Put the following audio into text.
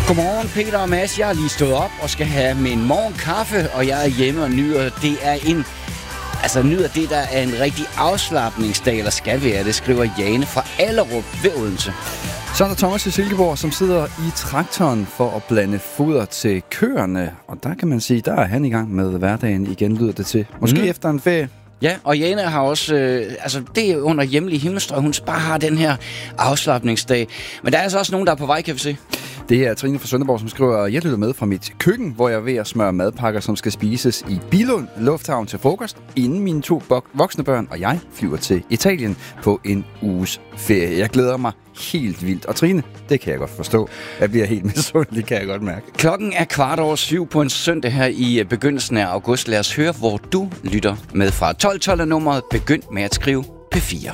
Godmorgen, Peter og Mads. Jeg er lige stået op og skal have min morgenkaffe, og jeg er hjemme og nyder. Nyder det, der er en rigtig afslapningsdag, eller skal være. Det skriver Jane fra Allerup ved Odense. Så er der Thomas i Silkeborg, som sidder i traktoren for at blande foder til køerne. Og der kan man sige, der er han i gang med hverdagen igen, lyder det til. Måske efter en ferie. Ja, og Jane har også, det er under hjemlig himmelstrøg, hun bare har den her afslapningsdag. Men der er altså også nogen, der er på vej, kan vi se. Det er Trine fra Sønderborg, som skriver, jeg lytter med fra mit køkken, hvor jeg er ved at smøre madpakker, som skal spises i Billund Lufthavn til frokost, inden mine 2 voksne børn og jeg flyver til Italien på en uges ferie. Jeg glæder mig helt vildt. Og Trine, det kan jeg godt forstå. Jeg bliver helt misundelig, kan jeg godt mærke. Klokken er 7:15 på en søndag her i begyndelsen af august. Lad os høre, hvor du lytter med fra. 1212 er nummeret. Begynd med at skrive P4.